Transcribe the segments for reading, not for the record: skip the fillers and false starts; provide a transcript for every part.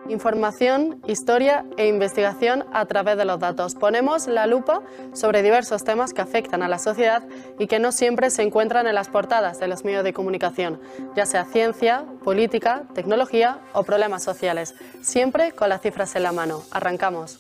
Información, historia e investigación a través de los datos. Ponemos la lupa sobre diversos temas que afectan a la sociedad y que no siempre se encuentran en las portadas de los medios de comunicación, ya sea ciencia, política, tecnología o problemas sociales, siempre con las cifras en la mano. Arrancamos.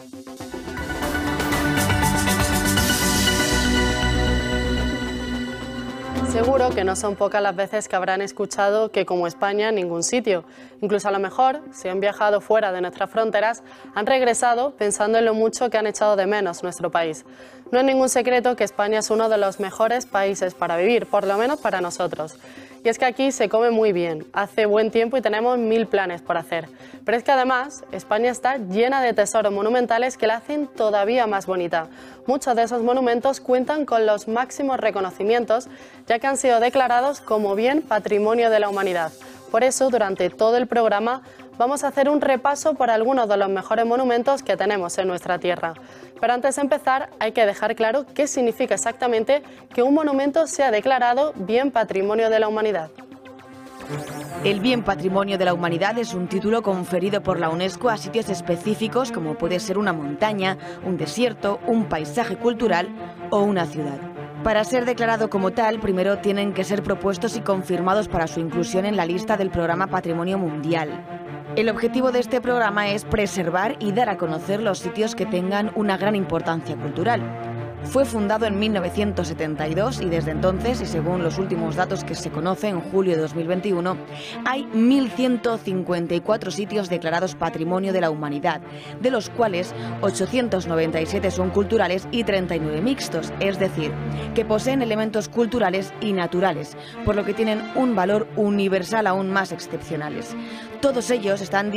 Seguro que no son pocas las veces que habrán escuchado que como España ningún sitio. Incluso a lo mejor, si han viajado fuera de nuestras fronteras, han regresado pensando en lo mucho que han echado de menos nuestro país. No es ningún secreto que España es uno de los mejores países para vivir, por lo menos para nosotros. Y es que aquí se come muy bien, hace buen tiempo y tenemos 1000 planes por hacer. Pero es que además España está llena de tesoros monumentales que la hacen todavía más bonita. Muchos de esos monumentos cuentan con los máximos reconocimientos, ya que han sido declarados como Bien Patrimonio de la Humanidad. Por eso, durante todo el programa, vamos a hacer un repaso por algunos de los mejores monumentos que tenemos en nuestra tierra. Pero antes de empezar, hay que dejar claro qué significa exactamente que un monumento sea declarado Bien Patrimonio de la Humanidad. El Bien Patrimonio de la Humanidad es un título conferido por la UNESCO a sitios específicos como puede ser una montaña, un desierto, un paisaje cultural o una ciudad. Para ser declarado como tal, primero tienen que ser propuestos y confirmados para su inclusión en la lista del Programa Patrimonio Mundial. El objetivo de este programa es preservar y dar a conocer los sitios que tengan una gran importancia cultural. Fue fundado en 1972 y desde entonces, y según los últimos datos que se conocen, en julio de 2021, hay 1.154 sitios declarados Patrimonio de la Humanidad, de los cuales 897 son culturales y 39 mixtos, es decir, que poseen elementos culturales y naturales, por lo que tienen un valor universal aún más excepcionales. Todos ellos están